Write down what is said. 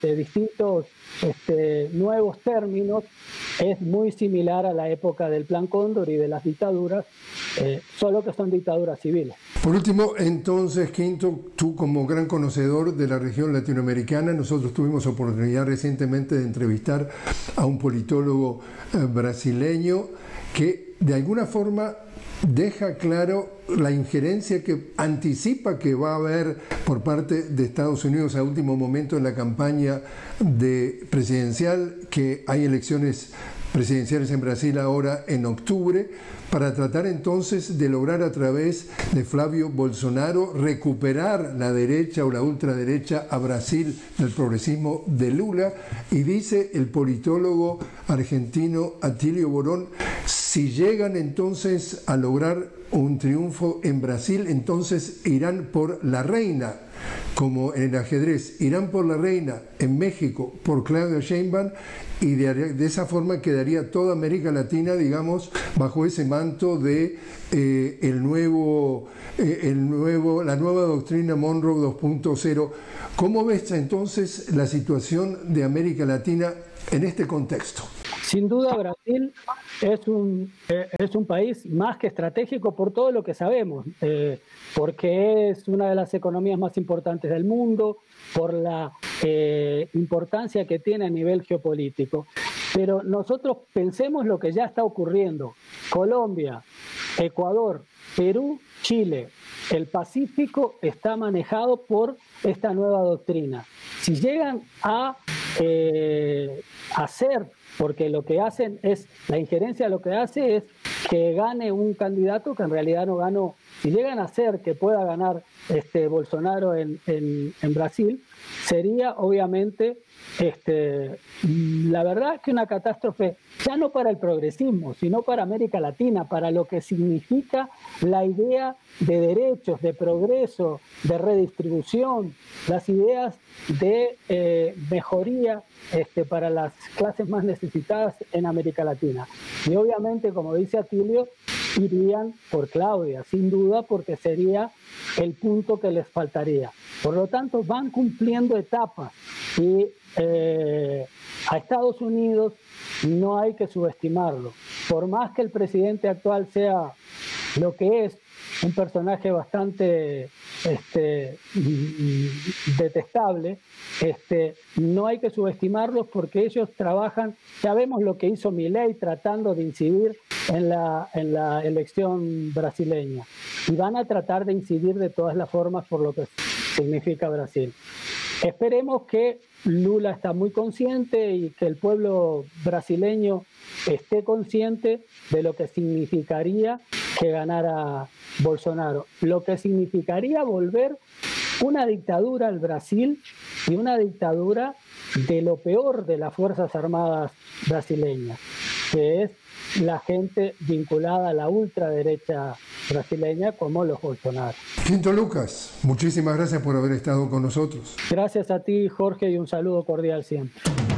distintos nuevos términos, es muy similar a la época del Plan Cóndor y de las dictaduras, solo que son dictaduras civiles. Por último, entonces, Quinto, tú como gran conocedor de la región latinoamericana, nosotros tuvimos oportunidad recientemente de entrevistar a un politólogo brasileño que de alguna forma deja claro la injerencia que anticipa que va a haber por parte de Estados Unidos a último momento en la campaña presidencial, que hay elecciones presidenciales en Brasil ahora en octubre, para tratar entonces de lograr a través de Flavio Bolsonaro recuperar la derecha o la ultraderecha a Brasil del progresismo de Lula. Y dice el politólogo argentino Atilio Borón, si llegan entonces a lograr un triunfo en Brasil, entonces irán por la reina, como en el ajedrez, irán por la reina en México por Claudia Sheinbaum, y de esa forma quedaría toda América Latina, digamos, bajo ese manto de la nueva doctrina Monroe 2.0. ¿Cómo ves entonces la situación de América Latina en este contexto? Sin duda, Brasil es un país más que estratégico por todo lo que sabemos, porque es una de las economías más importantes del mundo, por la importancia que tiene a nivel geopolítico. Pero nosotros pensemos lo que ya está ocurriendo. Colombia, Ecuador, Perú, Chile. El Pacífico está manejado por esta nueva doctrina. Si llegan a hacer, porque lo que hacen es, la injerencia lo que hace es que gane un candidato que en realidad no ganó. Si llegan a hacer que pueda ganar Bolsonaro en Brasil, sería obviamente la verdad que una catástrofe ya no para el progresismo, sino para América Latina, para lo que significa la idea de derechos, de progreso, de redistribución, las ideas de mejoría para las clases más necesitadas en América Latina. Y obviamente, como dice Atilio, irían por Claudia, sin duda, porque sería el punto que les faltaría. Por lo tanto, van cumpliendo etapas y a Estados Unidos no hay que subestimarlo. Por más que el presidente actual sea lo que es, un personaje bastante detestable, no hay que subestimarlos porque ellos trabajan, ya vemos lo que hizo Milei tratando de incidir en la elección brasileña, y van a tratar de incidir de todas las formas por lo que significa Brasil. Esperemos que Lula está muy consciente y que el pueblo brasileño esté consciente de lo que significaría que ganara Bolsonaro, lo que significaría volver una dictadura al Brasil, y una dictadura de lo peor de las Fuerzas Armadas brasileñas, que es la gente vinculada a la ultraderecha brasileña como los Bolsonaro. Quinto Lucas, muchísimas gracias por haber estado con nosotros. Gracias a ti, Jorge, y un saludo cordial siempre.